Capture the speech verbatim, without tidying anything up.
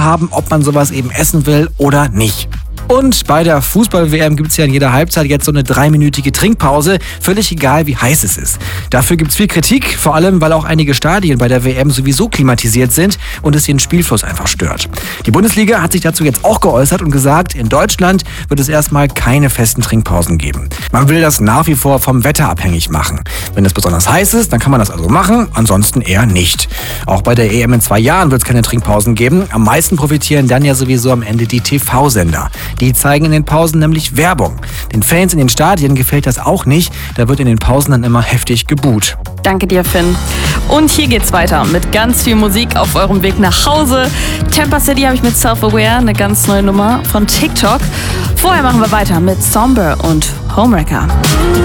Wahl haben, ob man sowas eben essen will oder nicht. Und bei der Fußball-W M gibt es ja in jeder Halbzeit jetzt so eine dreiminütige Trinkpause, völlig egal wie heiß es ist. Dafür gibt es viel Kritik, vor allem weil auch einige Stadien bei der W M sowieso klimatisiert sind und es den Spielfluss einfach stört. Die Bundesliga hat sich dazu jetzt auch geäußert und gesagt, in Deutschland wird es erstmal keine festen Trinkpausen geben. Man will das nach wie vor vom Wetter abhängig machen. Wenn es besonders heiß ist, dann kann man das also machen, ansonsten eher nicht. Auch bei der E M in zwei Jahren wird es keine Trinkpausen geben. Am meisten profitieren dann ja sowieso am Ende die T V-Sender. Die zeigen in den Pausen nämlich Werbung. Den Fans in den Stadien gefällt das auch nicht. Da wird in den Pausen dann immer heftig gebuht. Danke dir, Finn. Und hier geht's weiter mit ganz viel Musik auf eurem Weg nach Hause. Tampa City habe ich mit Self-Aware, eine ganz neue Nummer von TikTok. Vorher machen wir weiter mit Somber und Homewrecker.